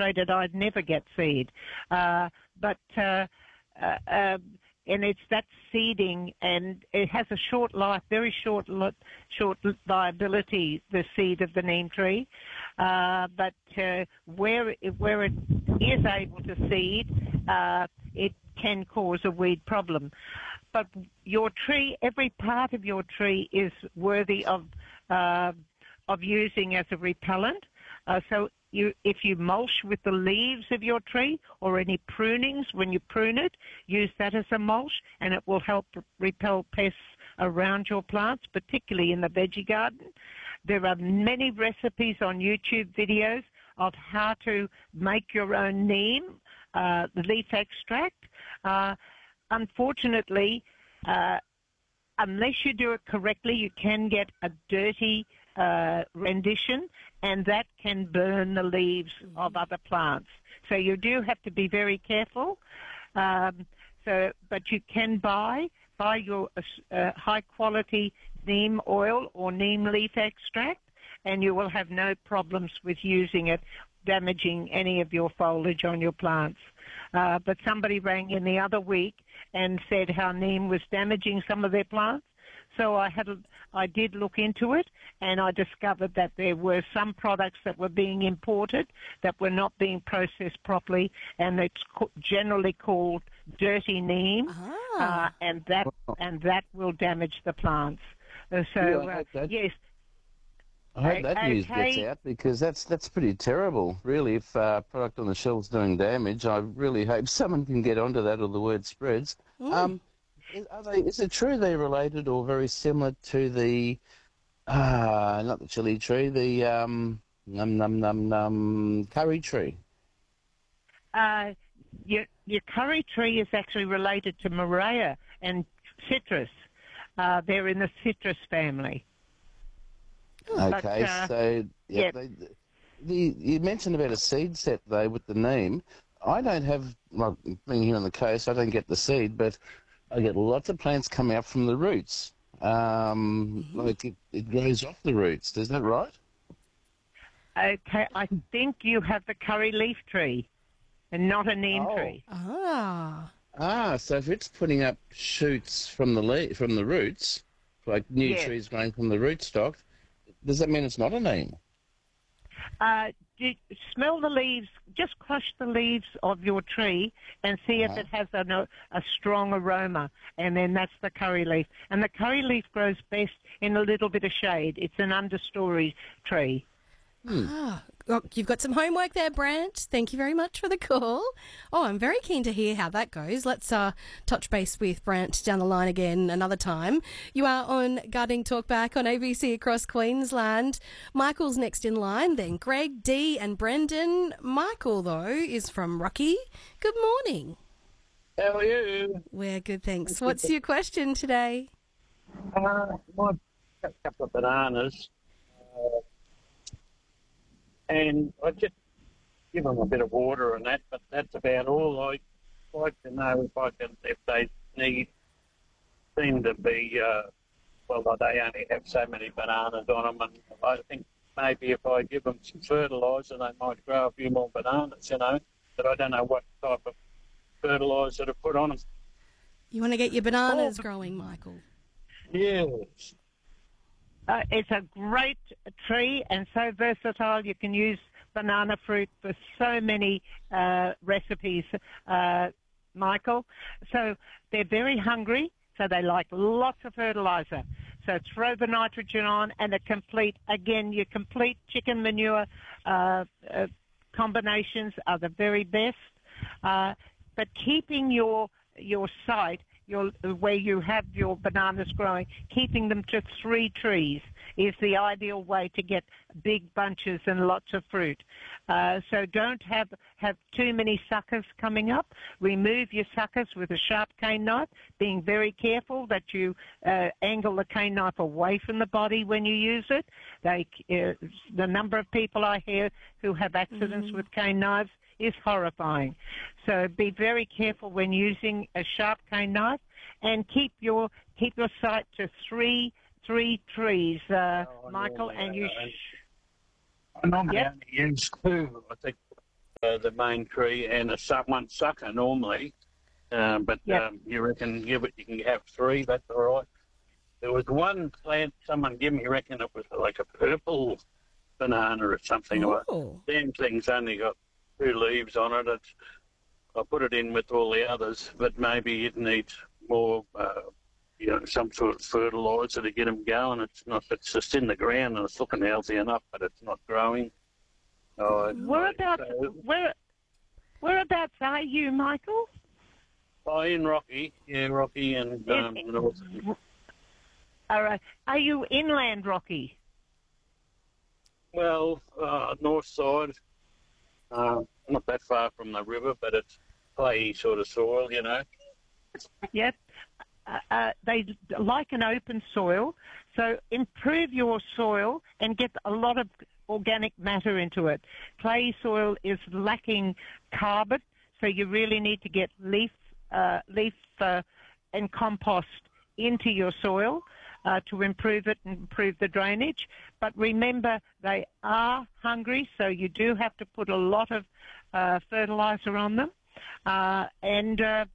demonstrated I'd never get seed. And it's that seeding, and it has a short life, very short viability, the seed of the neem tree. But where it is able to seed, it can cause a weed problem. But your tree, every part of your tree is worthy of using as a repellent. So if you mulch with the leaves of your tree or any prunings when you prune it, use that as a mulch, and it will help repel pests around your plants, particularly in the veggie garden. There are many recipes on YouTube videos of how to make your own neem leaf extract. Unfortunately, unless you do it correctly, you can get a dirty rendition, and that can burn the leaves of other plants. So you do have to be very careful. But you can buy your high quality neem oil or neem leaf extract, and you will have no problems with using it damaging any of your foliage on your plants. But somebody rang in the other week and said how neem was damaging some of their plants. So I did look into it, and I discovered that there were some products that were being imported that were not being processed properly, and it's generally called dirty neem, and that will damage the plants. Yes. I hope that news gets out, because that's pretty terrible, really. If product on the shelf's doing damage, I really hope someone can get onto that or the word spreads. Is it true they're related or very similar to the, not the chili tree, the curry tree? Your curry tree is actually related to Morea and citrus. They're in the citrus family. Okay, so you mentioned about a seed set though with the neem. I don't have, well, being here on the coast, I don't get the seed, but I get lots of plants come out from the roots. Like it grows off the roots. Is that right? Okay, I think you have the curry leaf tree and not a neem tree. So if it's putting up shoots from the roots, like new trees growing from the rootstock, does that mean it's not a neem? Smell the leaves, just crush the leaves of your tree and see if it has a strong aroma, and then that's the curry leaf. And the curry leaf grows best in a little bit of shade. It's an understory tree. Well, you've got some homework there, Brant. Thank you very much for the call. Oh, I'm very keen to hear how that goes. Let's touch base with Brant down the line again another time. You are on Gardening Talkback on ABC across Queensland. Michael's next in line, then Greg, Dee and Brendan. Michael, though, is from Rocky. Good morning. How are you? We're good, thanks. What's your question today? I've got a couple of bananas. And I just give them a bit of water and that, but that's about all. I'd like to know if they seem to be, they only have so many bananas on them, and I think maybe if I give them some fertiliser, they might grow a few more bananas, but I don't know what type of fertiliser to put on them. You want to get your bananas growing, Michael? Yes. It's a great tree and so versatile. You can use banana fruit for so many recipes, Michael. So they're very hungry, so they like lots of fertilizer. So throw the nitrogen on, and your complete chicken manure combinations are the very best. But keeping your site, where you have your bananas growing, keeping them to 3 trees is the ideal way to get big bunches and lots of fruit. So don't have too many suckers coming up. Remove your suckers with a sharp cane knife, being very careful that you angle the cane knife away from the body when you use it. The number of people I hear who have accidents with cane knives is horrifying. So be very careful when using a sharp cane knife, and keep your site to three trees, Michael. And you. I normally only use 2. I think the main tree and one sucker normally. But you reckon you can have 3, that's all right. There was one plant someone gave me, reckon it was like a purple banana or something. Damn thing's only got 2 leaves on it. I put it in with all the others, but maybe it needs more, some sort of fertiliser to get them going. It's just in the ground and it's looking healthy enough, but it's not growing. Whereabouts are you, Michael? In Rocky. Yeah, Rocky and North. All right. Are you inland Rocky? Well, north side. Not that far from the river, but it's clayey sort of soil, Yep. They like an open soil, so improve your soil and get a lot of organic matter into it. Clay soil is lacking carbon, so you really need to get leaf and compost into your soil to improve it and improve the drainage. But remember, they are hungry, so you do have to put a lot of fertiliser on them, and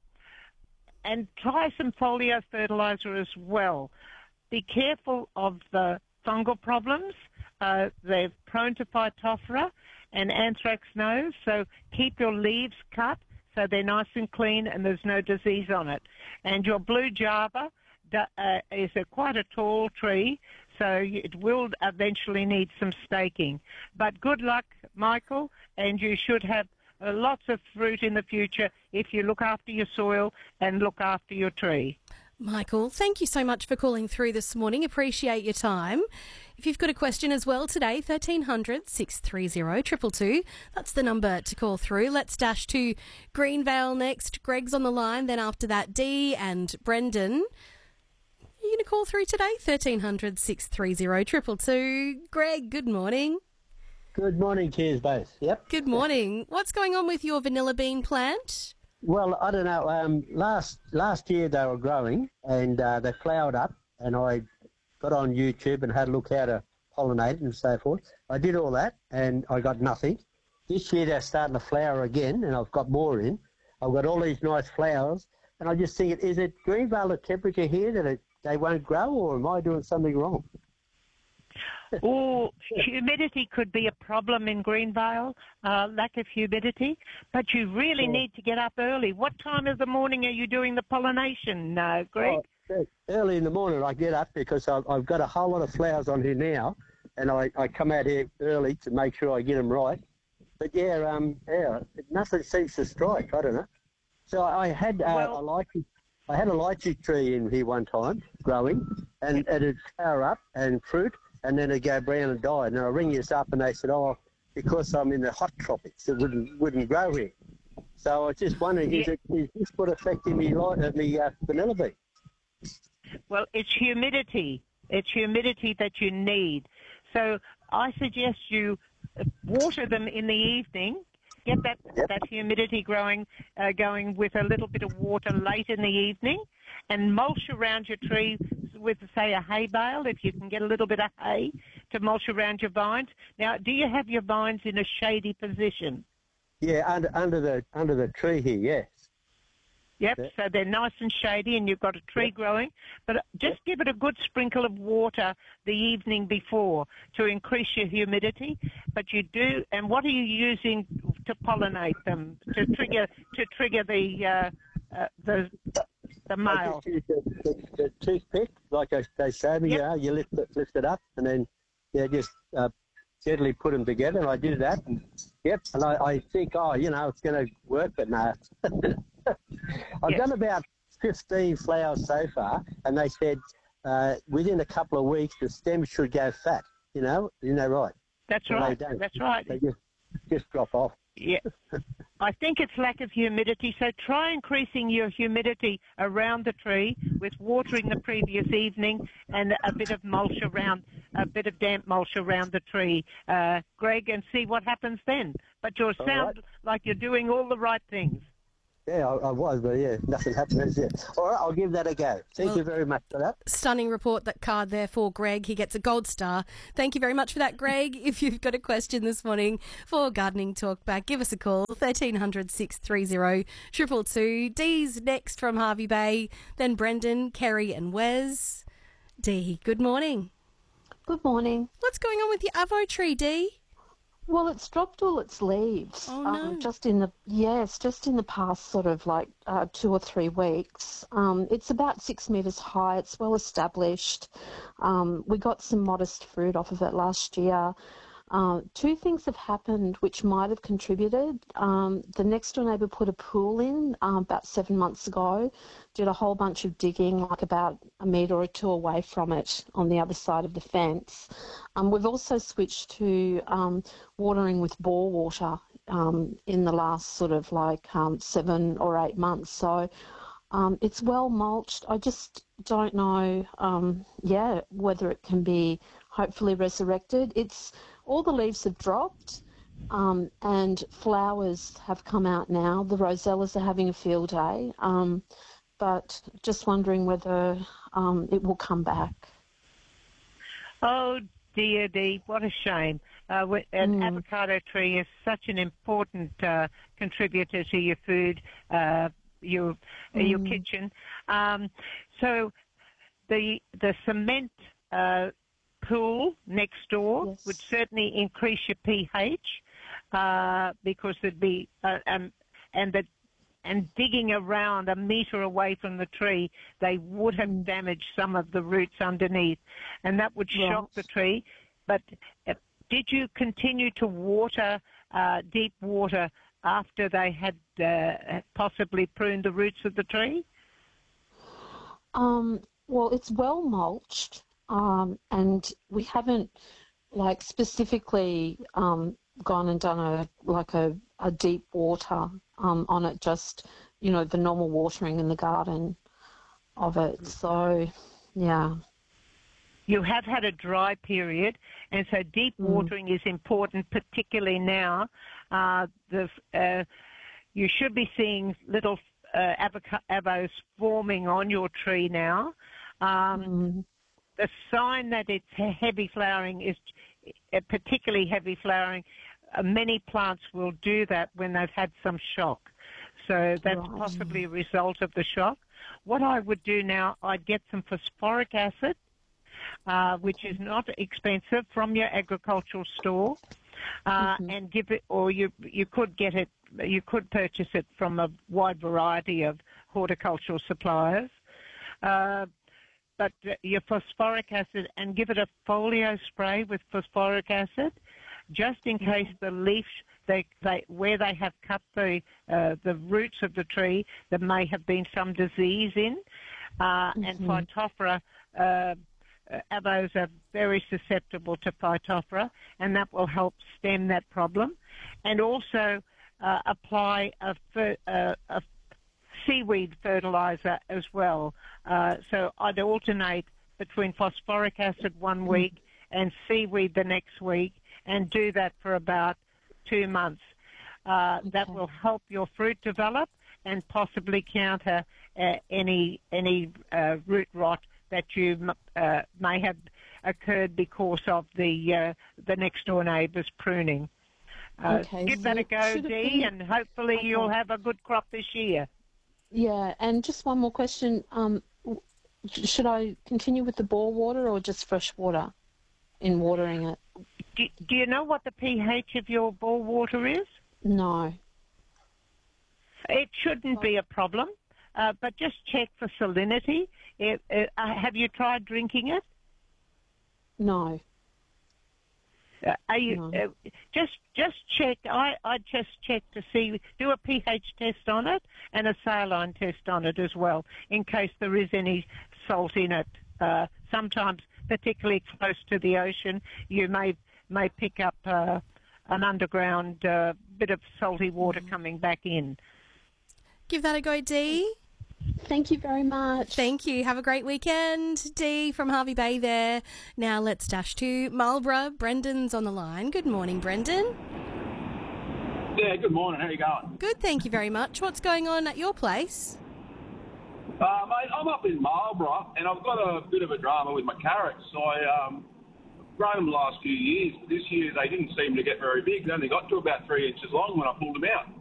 try some folio fertiliser as well. Be careful of the fungal problems. They're prone to Phytophthora and anthrax nose, so keep your leaves cut so they're nice and clean and there's no disease on it. And your blue Java is quite a tall tree, so it will eventually need some staking. But good luck, Michael, and you should have lots of fruit in the future if you look after your soil and look after your tree. Michael, thank you so much for calling through this morning. Appreciate your time. If you've got a question as well today, 1300 630 222. That's the number to call through. Let's dash to Greenvale next. Greg's on the line. Then after that, Dee and Brendan. Are you going to call through today? 1300 630 222. Greg, good morning. Good morning to you both. Yep. Good morning. What's going on with your vanilla bean plant? Well, I don't know. Last year they were growing and they flowered up, and I got on YouTube and had a look how to pollinate and so forth. I did all that and I got nothing. This year they're starting to flower again, and I've got more in. I've got all these nice flowers, and I just think, is it Greenvale, the temperature here, that they won't grow, or am I doing something wrong? Or humidity could be a problem in Greenvale, lack of humidity, but you really need to get up early. What time of the morning are you doing the pollination, Greg? Early in the morning I get up because I've got a whole lot of flowers on here now, and I come out here early to make sure I get them right. But nothing seems to strike, I don't know. So I had a lychee tree in here one time growing, and it'd flower up and fruit, and then it'd go brown and die. And I ring this up, and they said, because I'm in the hot tropics, it wouldn't grow here. So I was just wondering, is this what affecting me vanilla bean? Well, it's humidity. It's humidity that you need. So I suggest you water them in the evening. Get that humidity going with a little bit of water late in the evening, and mulch around your tree with, say, a hay bale, if you can get a little bit of hay to mulch around your vines. Now, do you have your vines in a shady position? Yeah, under the tree here, yes. Yep, so they're nice and shady and you've got a tree growing, but just give it a good sprinkle of water the evening before to increase your humidity. But you do, and what are you using to pollinate them, to trigger the male? I just use the toothpick, like they say, you lift it up and then just gently put them together. And I did that, and I think, it's going to work, but no. I've done about 15 flowers so far, and they said within a couple of weeks the stems should go fat. Isn't that right? That's right. That's right. They just drop off. Yeah. I think it's lack of humidity, so try increasing your humidity around the tree with watering the previous evening and a bit of damp mulch around the tree, Greg, and see what happens then. But you'll sound like you're doing all the right things. Yeah, I was, but yeah, nothing happened as yet. All right, I'll give that a go. Thank you very much for that. Stunning report, that card there for Greg. He gets a gold star. Thank you very much for that, Greg. If you've got a question this morning for Gardening Talkback, give us a call, 1300 630 222. Dee's next from Hervey Bay, then Brendan, Kerry and Wes. Dee, good morning. Good morning. What's going on with your avo tree, Dee? Well, it's dropped all its leaves. Oh, no. Just in the past sort of like 2 or 3 weeks. It's about 6 metres high. It's well established. We got some modest fruit off of it last year. 2 things have happened which might have contributed. The next door neighbour put a pool in about 7 months ago, did a whole bunch of digging like about a metre or 2 away from it on the other side of the fence. We've also switched to watering with bore water in the last sort of like 7 or 8 months. So it's well mulched. I just don't know, whether it can be hopefully resurrected. All the leaves have dropped and flowers have come out now. The rosellas are having a field day, but just wondering whether it will come back. Oh, dear, Dee, what a shame. An avocado tree is such an important contributor to your food, your kitchen. So the cement pool next door would certainly increase your pH because there'd be and digging around a metre away from the tree, they would have damaged some of the roots underneath, and that would shock the tree. But did you continue to water, deep water, after they had possibly pruned the roots of the tree? Well, it's well mulched. And we haven't like specifically gone and done a deep water on it, just, the normal watering in the garden of it. So, yeah. You have had a dry period, and so deep watering is important, particularly now. You should be seeing little avos forming on your tree now. The sign that it's heavy flowering is particularly heavy flowering. Many plants will do that when they've had some shock. So that's possibly a result of the shock. What I would do now, I'd get some phosphoric acid, which is not expensive, from your agricultural store, and give it, or you could get it, you could purchase it from a wide variety of horticultural suppliers. But your phosphoric acid, and give it a folio spray with phosphoric acid, just in case the leaf, where they have cut the roots of the tree, there may have been some disease in, and Phytophthora, avos are very susceptible to Phytophthora, and that will help stem that problem. And also apply a seaweed fertilizer as well. So I'd alternate between phosphoric acid one week and seaweed the next week, and do that for about 2 months. That will help your fruit develop and possibly counter any root rot that you may have occurred because of the next door neighbour's pruning. Give that a go, Dee, and hopefully you'll have a good crop this year. Yeah, and just one more question. Should I continue with the bore water or just fresh water in watering it? Do you know what the pH of your bore water is? No. It shouldn't be a problem, but just check for salinity. Have you tried drinking it? No. Just check. I just check to see, do a pH test on it and a saline test on it as well, in case there is any salt in it. Sometimes, particularly close to the ocean, you may pick up an underground bit of salty water coming back in. Give that a go, Dee. Thank you very much. Thank you. Have a great weekend, Dee from Hervey Bay there. Now let's dash to Marlborough. Brendan's on the line. Good morning, Brendan. Yeah, good morning. How you going? Good, thank you very much. What's going on at your place? Mate, I'm up in Marlborough, and I've got a bit of a drama with my carrots. I've grown them the last few years, but this year they didn't seem to get very big. They only got to about 3 inches long when I pulled them out.